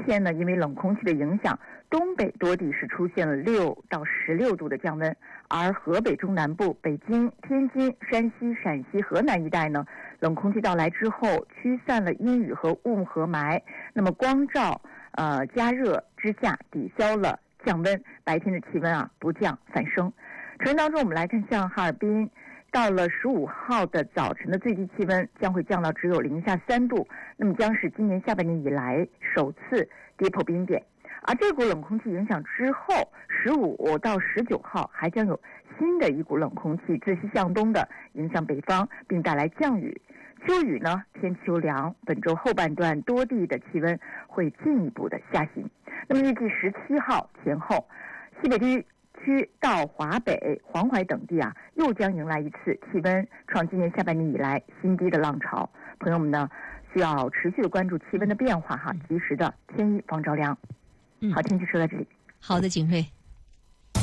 天呢，因为冷空气的影响，东北多地是出现了6到16度的降温，而河北中南部、北京、天津、山西、陕西、河南一带呢，冷空气到来之后，驱散了阴雨和雾和霾，那么光照加热之下抵消了降温，白天的气温不降反升。晨当中我们来看，像哈尔滨到了15号的早晨的最低气温将会降到只有零下3度，那么将是今年下半年以来首次跌破冰点。而这股冷空气影响之后，15到19号还将有新的一股冷空气自西向东的影响北方，并带来降雨。秋雨呢，天气又凉，本周后半段多地的气温会进一步的下行。那么预计17号前后，西北地区到华北、黄淮等地又将迎来一次气温创今年下半年以来新低的浪潮。朋友们呢，需要持续的关注气温的变化及时的添衣防着凉。好，天气说到这里。 好的，景睿。